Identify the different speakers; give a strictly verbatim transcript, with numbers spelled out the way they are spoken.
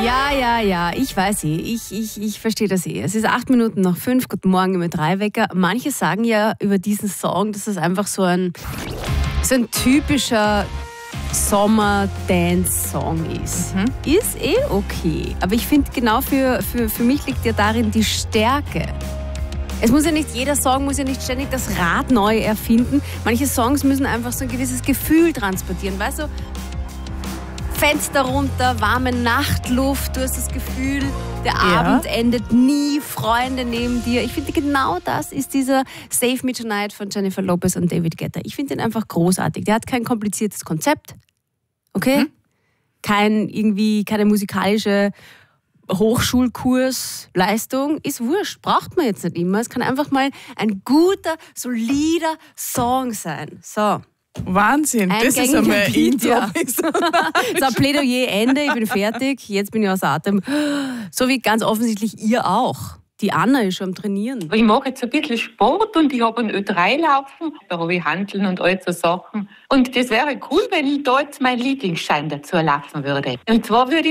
Speaker 1: Ja, ja, ja, ich weiß eh, ich, ich, ich verstehe das eh. Es ist acht Minuten nach fünf, guten Morgen im drei Wecker. Manche sagen ja über diesen Song, dass es einfach so ein, so ein typischer Sommer-Dance-Song ist. Mhm. Ist eh okay, aber ich finde genau für, für, für mich liegt ja darin die Stärke. Es muss ja nicht, jeder Song muss ja nicht ständig das Rad neu erfinden. Manche Songs müssen einfach so ein gewisses Gefühl transportieren, weißt du? Fenster runter, warme Nachtluft, du hast das Gefühl, der
Speaker 2: Ja.
Speaker 1: Abend endet nie, Freunde neben dir. Ich finde, genau das ist dieser Save Me Tonight von Jennifer Lopez und David Guetta. Ich finde ihn einfach großartig. Der hat kein kompliziertes Konzept, okay? Mhm. Kein, irgendwie, keine musikalische Hochschulkursleistung. Ist wurscht, braucht man jetzt nicht immer. Es kann einfach mal ein guter, solider Song sein. So.
Speaker 2: Wahnsinn,
Speaker 1: Ein
Speaker 2: das ist
Speaker 1: gängiger
Speaker 2: einmal ein
Speaker 1: Beat,
Speaker 2: Intro.
Speaker 1: ja. So, Plädoyer Ende, ich bin fertig, jetzt bin ich außer Atem. So wie ganz offensichtlich ihr auch. Die Anna ist schon am Trainieren.
Speaker 3: Ich mache jetzt ein bisschen Sport und ich habe ein Ö drei laufen. Da habe ich Hanteln und all so Sachen. Und das wäre cool, wenn ich da jetzt meinen Lieblingsschein dazu laufen würde. Und zwar würde ich